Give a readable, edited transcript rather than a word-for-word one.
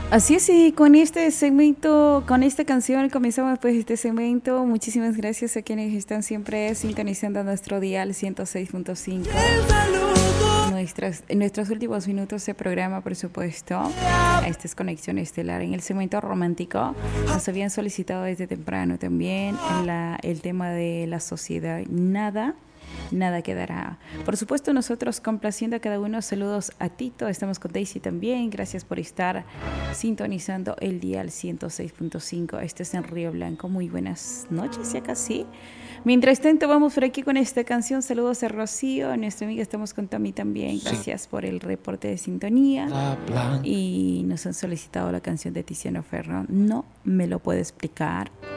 Así es, y con este segmento, con esta canción comenzamos pues este segmento. Muchísimas gracias a quienes están siempre sintonizando nuestro dial 106.5. En nuestros últimos minutos de programa, por supuesto, esta es Conexión Estelar. En el segmento romántico nos habían solicitado desde temprano también el tema de la sociedad. Nada quedará. Por supuesto, nosotros complaciendo a cada uno. Saludos a Tito. Estamos con Daisy también. Gracias por estar sintonizando el dial 106.5. Este es en Río Blanco. Muy buenas noches, ya casi. Mientras tanto, vamos por aquí con esta canción. Saludos a Rocío, a nuestra amiga. Estamos con Tommy también. Gracias por el reporte de sintonía. Y nos han solicitado la canción de Tiziano Ferro. No me lo puedo explicar.